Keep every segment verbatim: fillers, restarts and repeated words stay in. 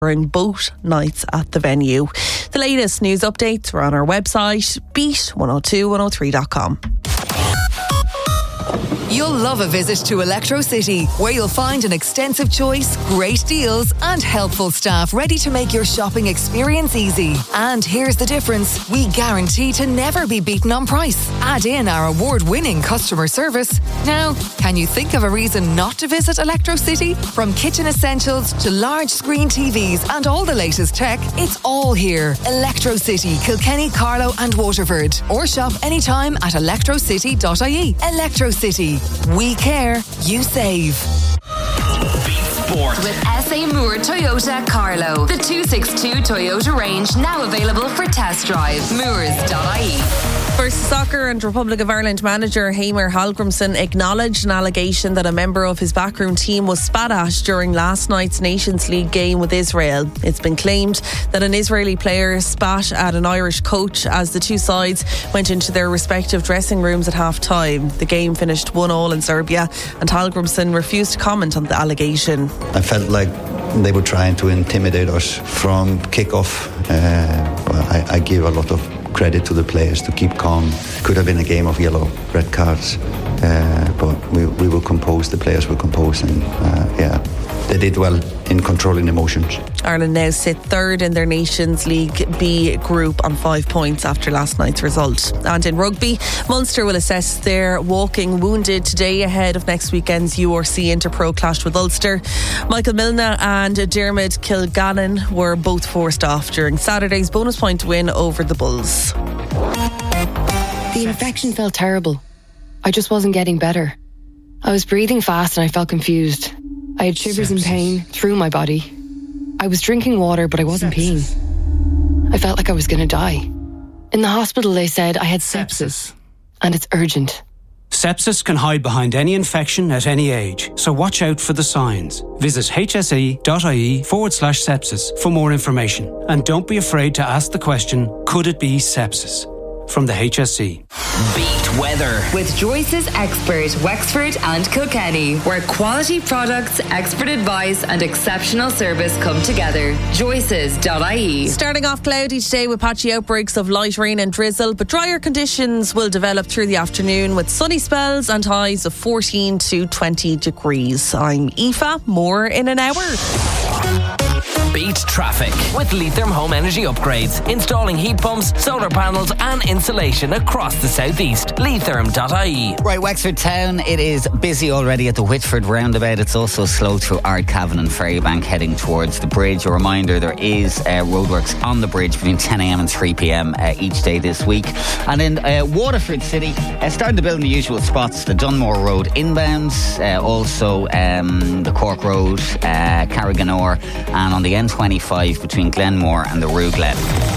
during both nights at the venue. The latest news updates are on our website, beat one oh two one oh three dot com. You'll love a visit to Electro City, where you'll find an extensive choice, great deals, and helpful staff ready to make your shopping experience easy. And here's the difference: we guarantee to never be beaten on price. Add in our award-winning customer service. Now, can you think of a reason not to visit Electro City? From kitchen essentials to large screen T Vs and all the latest tech, it's all here. Electro City, Kilkenny, Carlow and Waterford. Or shop anytime at electro city dot I E. Electro City. We care, you save. Sport. With S A Moore Toyota Carlow. The two sixty-two Toyota range now available for test drive. Moores dot I E. First Soccer and Republic of Ireland manager Heimir Hallgrímsson acknowledged an allegation that a member of his backroom team was spat at during last night's Nations League game with Israel. It's been claimed that an Israeli player spat at an Irish coach as the two sides went into their respective dressing rooms at half time. The game finished one all in Serbia, and Hallgrímsson refused to comment on the allegation. I felt like they were trying to intimidate us from kickoff. Uh, but I, I give a lot of credit to the players to keep calm. Could have been a game of yellow, red cards, uh, but we, we were composed, the players were composed, and uh, yeah, they did well in controlling emotions. Ireland now sit third in their Nations League B group on five points after last night's result. And in rugby, Munster will assess their walking wounded today ahead of next weekend's U R C Interpro clash with Ulster. Michael Milner and Dermot Kilgannon were both forced off during Saturday's bonus point win over the Bulls. The infection felt terrible. I just wasn't getting better. I was breathing fast and I felt confused. I had shivers and pain through my body. I was drinking water, but I wasn't peeing. I felt like I was going to die. In the hospital, they said I had sepsis, and it's urgent. Sepsis can hide behind any infection at any age, so watch out for the signs. Visit hse.ie forward slash sepsis for more information. And don't be afraid to ask the question, could it be sepsis? From the H S E. Beat weather. With Joyce's Expert, Wexford and Kilkenny, where quality products, expert advice and exceptional service come together. Joyce's dot I E. Starting off cloudy today with patchy outbreaks of light rain and drizzle, but drier conditions will develop through the afternoon with sunny spells and highs of fourteen to twenty degrees. I'm Aoife, more in an hour. Beat traffic with Leitrim Home Energy Upgrades. Installing heat pumps, solar panels and insulation across the southeast. Leitrim dot I E. Right, Wexford Town, it is busy already at the Whitford roundabout. It's also slow through Ardcavan and Ferrybank heading towards the bridge. A reminder, there is uh, roadworks on the bridge between ten a.m. and three p.m. Uh, each day this week. And in uh, Waterford City, uh, starting to build in the usual spots. The Dunmore Road inbounds, uh, also um, the Cork Road, uh, Carriganore, and on the N twenty-five between Glenmore and the Rue Glen.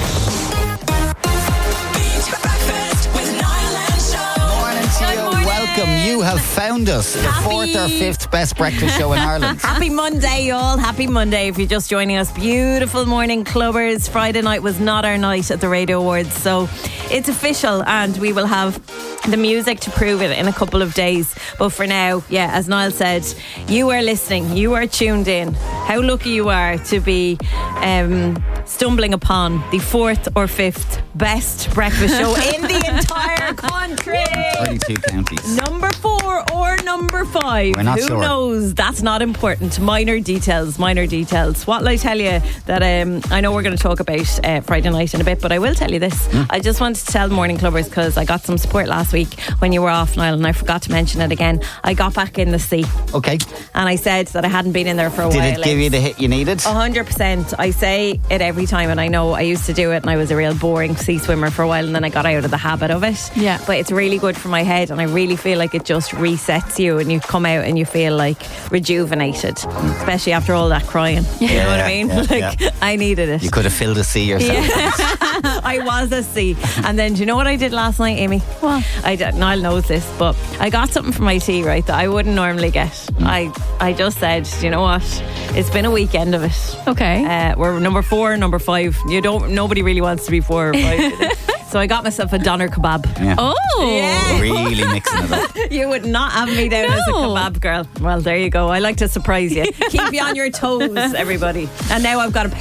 Welcome, you have found us, the Happy fourth or fifth best breakfast show in Ireland. Happy Monday, y'all. Happy Monday if you're just joining us. Beautiful morning, clubbers. Friday night was not our night at the Radio Awards, so it's official, and we will have the music to prove it in a couple of days. But for now, yeah, as Niall said, you are listening, you are tuned in. How lucky you are to be um, stumbling upon the fourth or fifth best breakfast show in the entire country. thirty-two counties. Number four or number five. We're not Who sure. knows? That's not important. Minor details, minor details. What'll I tell you that um, I know we're going to talk about uh, Friday night in a bit, but I will tell you this. Mm. I just wanted to tell Morning Clubbers, because I got some support last week when you were off, Niall, and I forgot to mention it again. I got back in the sea. Okay. And I said that I hadn't been in there for a Did while. it give you the hit you needed? one hundred percent. I say it every time, and I know I used to do it and I was a real boring sea swimmer for a while, and then I got out of the habit of it. Yeah. But it's really good for my head, and I really feel like it just resets you and you come out and you feel like rejuvenated, especially after all that crying. You Yeah, know what yeah, I mean? yeah, like yeah. I needed it. You could have filled a sea yourself. Yeah. I was a sea. And then do you know what I did last night, Amy? What? I did, Niall knows this, but I got something for my tea, right, that I wouldn't normally get. Mm. I, I just said, do you know what? It's been a weekend of it. Okay. Uh, we're number four, number five. You don't. Nobody really wants to be four or five. So I got myself a doner kebab. Yeah. Oh. Yeah. Really mixing it up. You would not have me down No. as a kebab girl. Well, there you go. I like to surprise you. Keep you on your toes, everybody. And now I've got a